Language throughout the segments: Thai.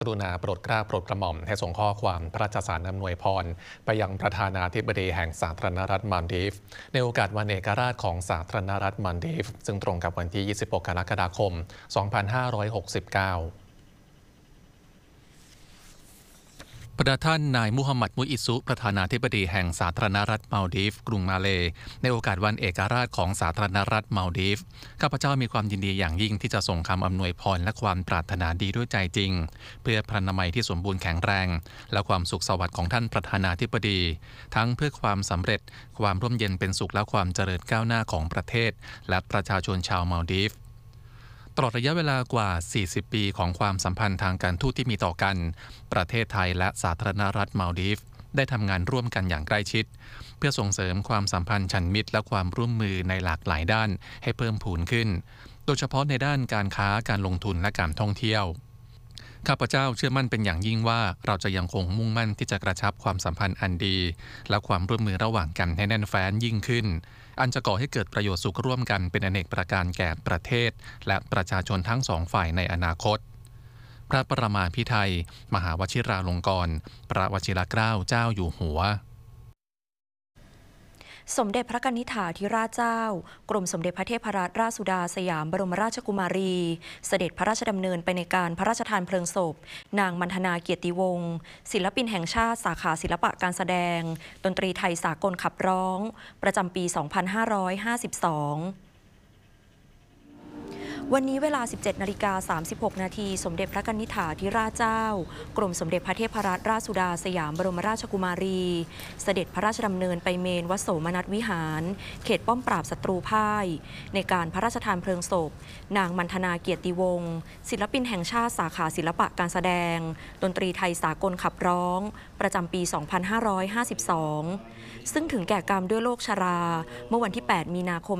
กรุณาโปรดเกล้าโปรดกระหม่อมให้ส่งข้อความพระราชสารอำนวยพรไปยังประธานาธิบดีแห่งสาธารณรัฐมาลดีฟในโอกาสวันเอกราชของสาธารณรัฐมาลดีฟซึ่งตรงกับวันที่ 26 กรกฎาคม 2569ประท่านนายมุฮัมมัดมุอิซุประธานาธิบดีแห่งสาธารณรัฐมาลดีฟกรุงมาเลในโอกาสวันเอกราชของสาธารณรัฐมาลดีฟข้าพเจ้ามีความยินดีอย่างยิ่งที่จะส่งคำอำนวยพรและความปรารถนาดีด้วยใจจริงเพื่อพรรณนามัยที่สมบูรณ์แข็งแรงและความสุขสวัสดิ์ของท่านประธานาธิบดีทั้งเพื่อความสำเร็จความร่มเย็นเป็นสุขและความเจริญก้าวหน้าของประเทศและประชาชนชาวมาลดีฟตลอดระยะเวลากว่า 40 ปีของความสัมพันธ์ทางการทูตที่มีต่อกันประเทศไทยและสาธารณรัฐมาลดีฟได้ทำงานร่วมกันอย่างใกล้ชิดเพื่อส่งเสริมความสัมพันธ์ฉันมิตรและความร่วมมือในหลากหลายด้านให้เพิ่มพูนขึ้นโดยเฉพาะในด้านการค้าการลงทุนและการท่องเที่ยวข้าพเจ้าเชื่อมั่นเป็นอย่างยิ่งว่าเราจะยังคงมุ่งมั่นที่จะกระชับความสัมพันธ์อันดีและความร่วมมือระหว่างกันให้แน่นแฟ้นยิ่งขึ้นอันจะก่อให้เกิดประโยชน์สุขร่วมกันเป็นอเนกประการแก่ประเทศและประชาชนทั้งสองฝ่ายในอนาคตพระประมาภิไธยมหาวชิราลงกรณ์พระวชิรเกล้าเจ้าอยู่หัวสมเด็จพระกนิษฐาธิราชเจ้ากรมสมเด็จพระเทพรัตนราชสุดาสยามบรมราชกุมารีเสด็จพระราชดำเนินไปในการพระราชทานเพลิงศพนางมัณฑนาเกียรติวงศ์ศิลปินแห่งชาติสาขาศิลปะการแสดงดนตรีไทยสากลขับร้องประจำปี 2552วันนี้เวลา 17:36 นาทีสมเด็จพระกนิษฐาธิราชเจ้ากรมสมเด็จพระเทพรัตนราชสุดาสยามบรมราชกุมารีเสด็จพระราชดำเนินไปเมนวัดโสมนัสวิหารเขตป้อมปราบศัตรูพ่ายในการพระราชทานเพลิงศพนางมัณฑนาเกียรติวงศ์ศิลปินแห่งชาติสาขาศิลปะการแสดงดนตรีไทยสากลขับร้องประจำปี 2552ซึ่งถึงแก่กรรมด้วยโรคชราเมื่อวันที่ 8 มีนาคม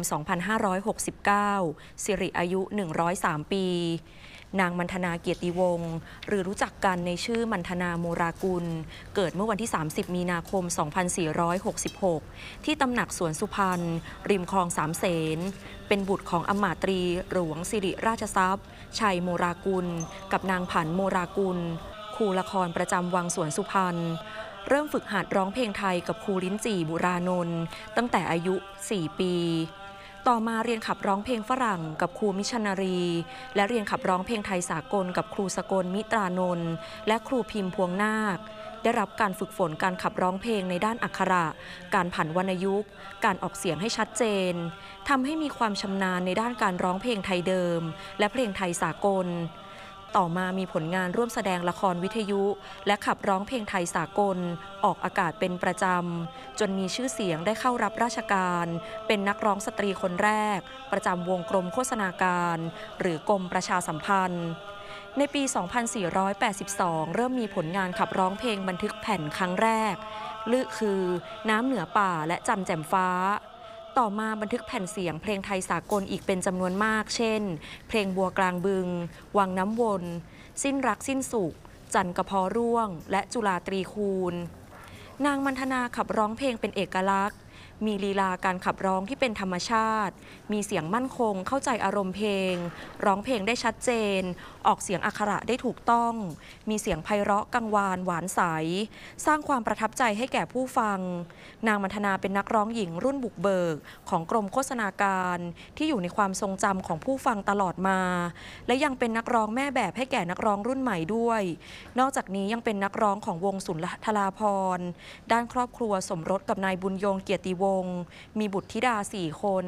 2569 สิริอายุ 103 ปี นางมัณฑนาเกียรติวงศ์หรือรู้จักกันในชื่อมัณฑนาโมรากุลเกิดเมื่อวันที่ 30 มีนาคม 2466 ที่ตำหนักสวนสุพรรณริมคลองสามเสนเป็นบุตรของอำมาตรีหลวงสิริราชทรัพย์ชัยโมรากุลกับนางผันโมรากุลครูละครประจำวังสวนสุพรรณเริ่มฝึกหัดร้องเพลงไทยกับครูลิ้นจี่บุรานนท์ตั้งแต่อายุ 4 ปีต่อมาเรียนขับร้องเพลงฝรั่งกับครูมิชชันนารีและเรียนขับร้องเพลงไทยสากลกับครูสกลมิตรานนท์และครูพิมพ์พวงนาคได้รับการฝึกฝนการขับร้องเพลงในด้านอักขระการผันวรรณยุกต์การออกเสียงให้ชัดเจนทำให้มีความชำนาญในด้านการร้องเพลงไทยเดิมและเพลงไทยสากลต่อมามีผลงานร่วมแสดงละครวิทยุและขับร้องเพลงไทยสากลออกอากาศเป็นประจำจนมีชื่อเสียงได้เข้ารับราชการเป็นนักร้องสตรีคนแรกประจำวงกรมโฆษณาการหรือกรมประชาสัมพันธ์ในปี 2482 เริ่มมีผลงานขับร้องเพลงบันทึกแผ่นครั้งแรกคือน้ำเหนือป่าและจันแจ่มฟ้าต่อมาบันทึกแผ่นเสียงเพลงไทยสากลอีกเป็นจำนวนมากเช่นเพลงบัวกลางบึงวังน้ำวนสิ้นรักสิ้นสุขจันกระเพาะร่วงและจุฬาตรีคูณนางมัณฑนาขับร้องเพลงเป็นเอกลักษณ์มีลีลาการขับร้องที่เป็นธรรมชาติมีเสียงมั่นคงเข้าใจอารมณ์เพลงร้องเพลงได้ชัดเจนออกเสียงอักขระได้ถูกต้องมีเสียงไพเราะกังวานหวานใสสร้างความประทับใจให้แก่ผู้ฟังนางมัณฑนาเป็นนักร้องหญิงรุ่นบุกเบิกของกรมโฆษณาการที่อยู่ในความทรงจำของผู้ฟังตลอดมาและยังเป็นนักร้องแม่แบบให้แก่นักร้องรุ่นใหม่ด้วยนอกจากนี้ยังเป็นนักร้องของวงสุนทราภรณ์ด้านครอบครัวสมรสกับนายบุญยงเกียรติวงศ์มีบุตรธิดา 4 คน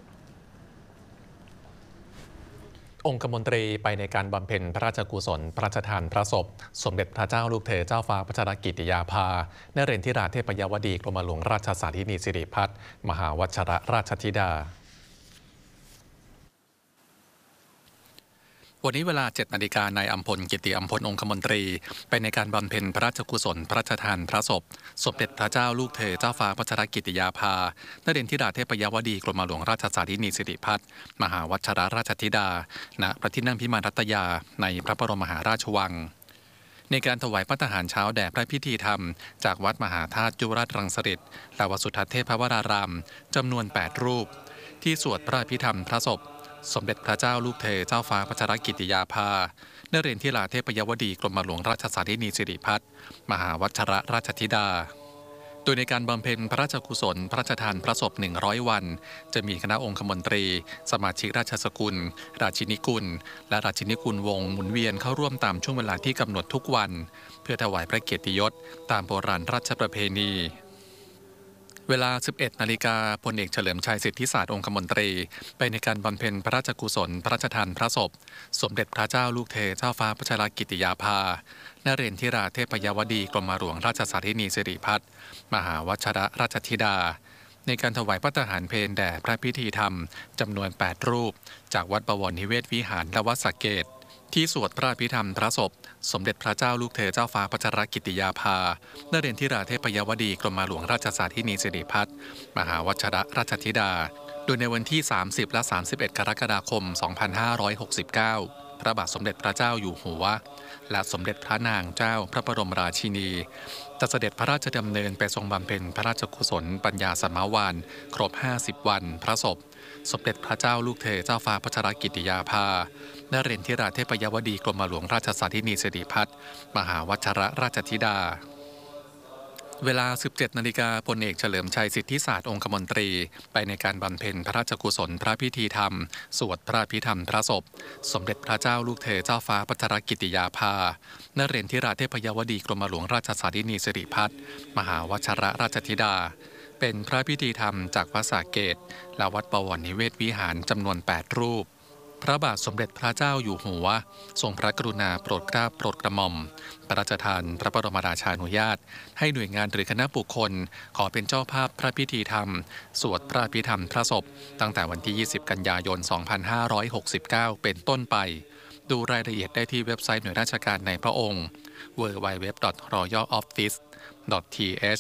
องคมนตรีไปในการบำเพ็ญพระราชกุศลพระราชทานพระศพสมเด็จพระเจ้าลูกเธอเจ้าฟ้าพัชรกิติยาภานเรนทิราเทพยวดีกรมหลวงราชสาธินีสิริพัฒน์มหาวชรราชธิดาวันนี้เวลา 7 นาฬิกานายอัมพลกิติอัมพลองคมนตรีไปในการบำเพ็ญพระราชกุศลพระราชทานพระศพสมเด็จพระเจ้าลูกเธอเจ้าฟ้าพัชรกิติยาภานเรนทิราเทพยวดีกรมหลวงราชสาธินีสิริพัฒน์มหาวชรราชธิดาณพระที่นั่งพิมานรัตยาในพระบรมมหาราชวังในการถวายภัตตาหารเช้าแด่พระพิธีธรรมจากวัดมหาธาตุยุวราชรังสฤษฎ์และวัดสุทัศน์เทพวรารามจำนวน 8 รูปที่สวดพระอภิธรรมพระศพสมเด็จพระเจ้าลูกเธอเจ้าฟ้าพัชรกิติยาภานเรนทิราเทพยวดีกรมหลวงราชสารินีสิริพัฒน์มหาวชรราชธิดาโดยในการบำเพ็ญพระราชกุศลพระราชทานพระศพ100 วันจะมีคณะองคมนตรี สมาชิกราชสกุล ราชินีกุลและราชินีกุลวงศ์หมุนเวียนเข้าร่วมตามช่วงเวลาที่กำหนดทุกวันเพื่อถวายพระเกียรติยศตามโบราณราชประเพณีเวลา 11 นาฬิกาพลเอกเฉลิมชัยสิทธิศาสตร์องคมนตรีไปในการบำเพ็ญพระราชกุศลพระราชทานพระศพสมเด็จพระเจ้าลูกเธอเจ้าฟ้าพัชรกิติยาภานเรนทิราเทพยวดีกรมหลวงราชสารินีสิริพัฒน์มหาวชรราชธิดาในการถวายพระทหารเพลแด่พระพิธีธรรมจำนวน 8 รูปจากวัดบวรนิเวศวิหารและวัดสระเกตที่สวดพระอภิธรรมพระศพสมเด็จพระเจ้าลูกเธอเจ้าฟ้าพัชรกิติยาภานเรนทิราเทพยวดีกรมหลวงราชสารินีสิริพัฒน์มหาวชรราชธิดาโดยในวันที่ 30 และ 31 กรกฎาคม 2569 พระบาทสมเด็จพระเจ้าอยู่หัวและสมเด็จพระนางเจ้าพระบรมราชินีจะเสด็จพระราชดำเนินไปทรงบำเพ็ญพระราชกุศลปัญญาสมาวานครบ 50 วันพระศพสมเด็จพระเจ้าลูกเธอเจ้าฟ้าพัชรกิติยาภานเรนทิราเทพยวดีกรมหลวงราชสารินีสิริพัฒน์มหาวชรราชธิดาเวลา 17 นาฬิกาพลเอกเฉลิมชัยสิทธิศาสตร์องคมนตรีไปในการบำเพ็ญพระราชกุศลพระพิธีธรรมสวดพระอภิธรรมพระศพสมเด็จพระเจ้าลูกเธอเจ้าฟ้าพัชรกิติยาภานเรนทิราเทพยวดีกรมหลวงราชสารินีสิริพัฒน์มหาวชรราชธิดาเป็นพระพิธีธรรมจากวัดสระเกตและวัดบวรนิเวศวิหารจำนวน 8 รูปพระบาทสมเด็จพระเจ้าอยู่หัวทรงพระกรุณาโปรดเกล้าโปรดกระหม่อมพระราชทานพระบรมราชานุญาตให้หน่วยงานหรือคณะบุคคลขอเป็นเจ้าภาพพระพิธีธรรมสวดพระอภิธรรมพระศพตั้งแต่วันที่ 20 กันยายน 2569 เป็นต้นไปดูรายละเอียดได้ที่เว็บไซต์หน่วยราชการในพระองค์ www.royaloffice.th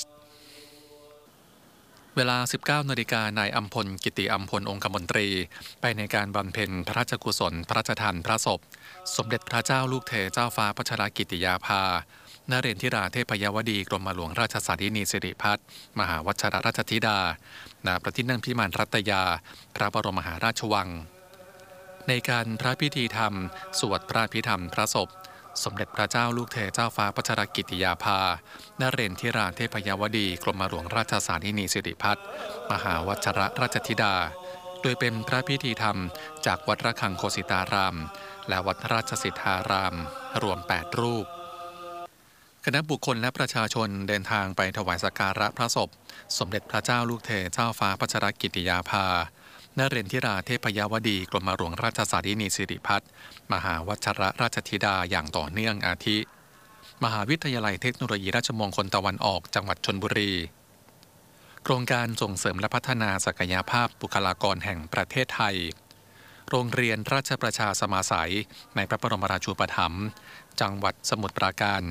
เวลา 19 นาฬิกานายอัมพลกิติอัมพลองคมนตรีไปในการบำเพ็ญพระราชกุศลพระราชทานพระศพสมเด็จพระเจ้าลูกเธอเจ้าฟ้าพัชรกิติยาภานเรนทิราเทพยวดีกรมหลวงราชสารินีสิริพัฒน์มหาวชรราชธิดาณพระที่นั่งพิมานรัตยาพระบรมมหาราชวังในการพระพิธีธรรมสวดพระอภิธรรมพระศพสมเด็จพระเจ้าลูกเธอเจ้าฟ้าพัชรกิติยาภานเรนทิราเทพยวดีกรมหลวงราชสารินีสิริพัฒน์มหาวชรราชธิดาโดยเป็นพระพิธีธรรมจากวัดระฆังโคสิตารามและวัดราชสิทธารามรวม 8 รูปคณะบุคคลและประชาชนเดินทางไปถวายสักการะพระศพสมเด็จพระเจ้าลูกเธอเจ้าฟ้าพัชรกิติยาภานเรนทิราเทพยวดีกรมหลวงราชสารินีสิริพัฒน์มหาวชรราชธิดาอย่างต่อเนื่องอาทิ มหาวิทยาลัยเทคโนโลยีราชมงคลตะวันออกจังหวัดชลบุรีโครงการส่งเสริมและพัฒนาศักยภาพบุคลากรแห่งประเทศไทยโรงเรียนราชประชาสมาสัยในพระบรมราชูปถัมภ์จังหวัดสมุทรปราการ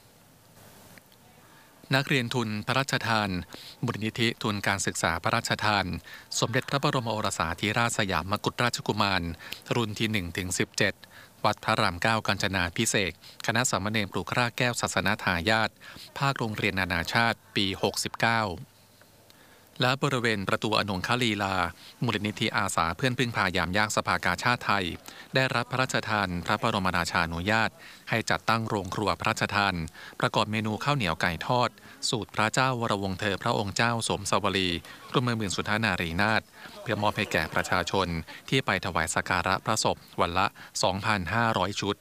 นักเรียนทุนพระราชทานมูลนิธิทุนการศึกษาพระราชทานสมเด็จพระบรมโอรสาธิราชสยามกุฎราชกุมารรุ่นที่ 1-17 วัดพระราม 9 กาญจนาภิเษกคณะสามเณรปลูกรากแก้วศาสนทายาทภาคโรงเรียนนานาชาติปี 69และบริเวณประตูอนงคลีลามูลนิธิอาสาเพื่อนพึ่งพายามยากสภากาชาติไทยได้รับพระราชทานพระบรมราชานุญาตให้จัดตั้งโรงครัวพระราชทานประกอบเมนูข้าวเหนียวไก่ทอดสูตรพระเจ้าวรวงศ์เธอพระองค์เจ้าสมสวลีกรมหมื่นสุทธานารีนาถเพื่อมอบให้แก่ประชาชนที่ไปถวายสักการะพระศพวันละ 2,500 ชุด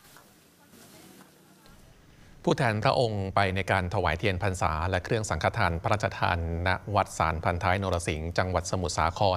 ผู้แทนพระองค์ไปในการถวายเทียนพรรษาและเครื่องสังฆทานพระราชทานณวัดศาลพันท้ายนรสิงห์จังหวัดสมุทรสาคร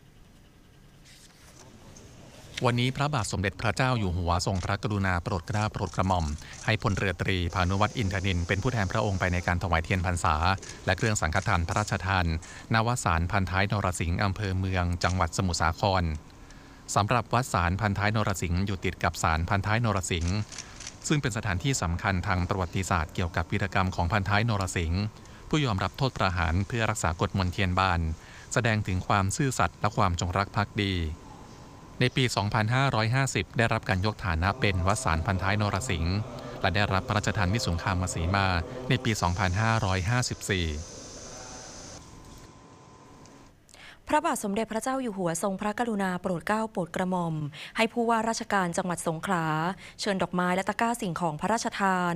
วันนี้พระบาทสมเด็จพระเจ้าอยู่หัวทรงพระกรุณาโปรดเกล้าโปรดกระหม่อมให้พลเรือตรีพานุวัฒน์อินทนินเป็นผู้แทนพระองค์ไปในการถวายเทียนพรรษาและเครื่องสังฆทานพระราชทานณวัดศาลพันท้ายนรสิงห์อำเภอเมืองจังหวัดสมุทรสาครสำหรับวัดศาลพันท้ายนรสิงห์อยู่ติดกับศาลพันท้ายนรสิงห์ซึ่งเป็นสถานที่สำคัญทางประวัติศาสตร์เกี่ยวกับวีรกรรมของพันท้ายนรสิงห์ผู้ยอมรับโทษประหารเพื่อรักษากฎมนเทียนบานแสดงถึงความซื่อสัตย์และความจงรักภักดีในปี 2550 ได้รับการยกฐานะเป็นวัดศาลพันท้ายนรสิงห์และได้รับพระราชทานวิสุงคามสีมาในปี 2554 พระบาทสมเด็จพระเจ้าอยู่หัวทรงพระกรุณาโปรดเกล้าโปรดกระหม่อมให้ผู้ว่าราชการจังหวัดสงขลาเชิญดอกไม้และตะกร้าสิ่งของพระราชทาน